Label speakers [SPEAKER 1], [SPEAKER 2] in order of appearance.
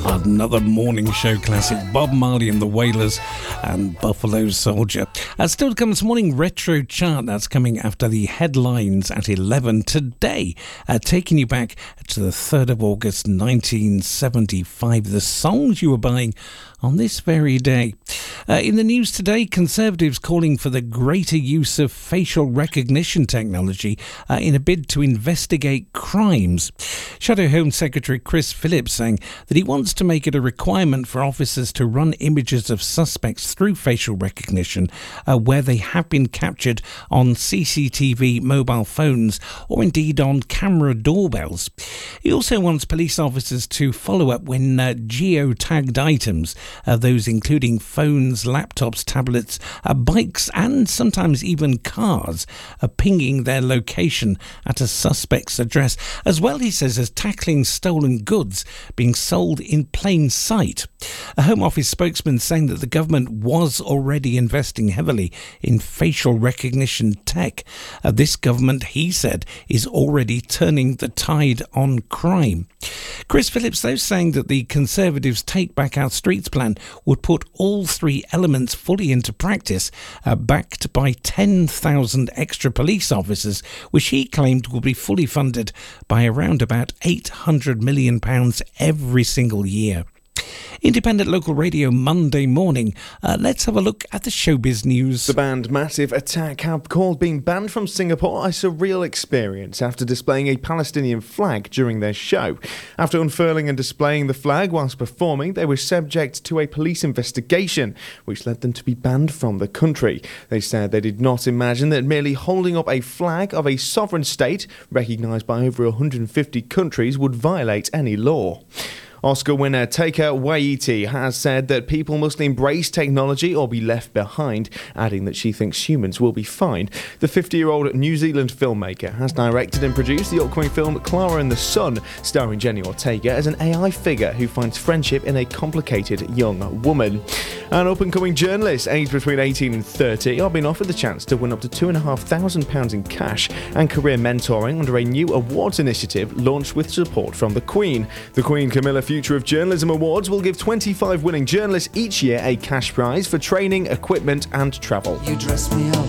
[SPEAKER 1] Another morning show classic, Bob Marley and the Wailers and Buffalo Soldier. Still to come this morning, Retro Chart. That's coming after the headlines at 11 today, taking you back to the 3rd of August 1975. The songs you were buying on this very day. In the news today, Conservatives calling for the greater use of facial recognition technology in a bid to investigate crimes. Shadow Home Secretary Chris Phillips saying that he wants to make it a requirement for officers to run images of suspects through facial recognition where they have been captured on CCTV mobile phones or indeed on camera doorbells. He also wants police officers to follow up when geo-tagged items, those including phones, laptops, tablets, bikes and sometimes even cars, are pinging their location at a suspect's address, as well, he says, as tackling stolen goods being sold in plain sight. A Home Office spokesman saying that the government was already investing heavily in facial recognition tech. This government, he said, is already turning the tide on crime. Chris Phillips, though, saying that the Conservatives' Take Back Our Streets plan would put all three elements fully into practice, backed by 10,000 extra police officers, which he claimed will be fully funded by around about £800 million every single year. Independent local radio Monday morning. Let's have a look at the showbiz news.
[SPEAKER 2] The band Massive Attack have called being banned from Singapore a surreal experience after displaying a Palestinian flag during their show. After unfurling and displaying the flag whilst performing, they were subject to a police investigation, which led them to be banned from the country. They said they did not imagine that merely holding up a flag of a sovereign state, recognised by over 150 countries, would violate any law. Oscar winner Taika Waititi has said that people must embrace technology or be left behind, adding that she thinks humans will be fine. The 50-year-old New Zealand filmmaker has directed and produced the upcoming film Clara and the Sun, starring Jenny Ortega as an AI figure who finds friendship in a complicated young woman. And up-and-coming journalists aged between 18 and 30 are being offered the chance to win up to £2,500 in cash and career mentoring under a new awards initiative launched with support from the Queen. The Queen Camilla Future of Journalism Awards will give 25 winning journalists each year a cash prize for training, equipment and travel.
[SPEAKER 3] You dress me up.